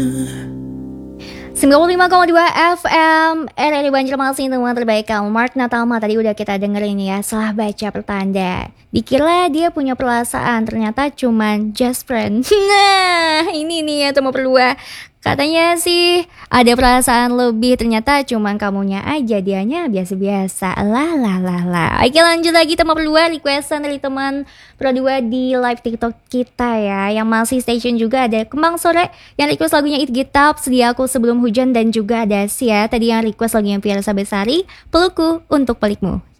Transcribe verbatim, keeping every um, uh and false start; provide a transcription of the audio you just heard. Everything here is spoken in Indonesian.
sembilan puluh lima koma dua F M R R I Banjarmasin, teman terbaik kamu. Mark Natama tadi udah kita dengerin ya. Setelah baca pertanda, dikira dia punya perasaan, ternyata cuman just friend. Nah ini nih ya teman berdua. Katanya sih ada perasaan lebih, ternyata cuman kamunya aja, dianya biasa-biasa. Lah lah lah lah. Oke lanjut lagi teman berdua, requestan dari teman berdua di live TikTok kita ya. Yang masih station juga ada Kembang Sore yang request lagunya It Get Up, Sedia Aku Sebelum Hujan, dan juga ada Sia tadi yang request lagunya Fiersa Besari, Pelukku Untuk Pelikmu.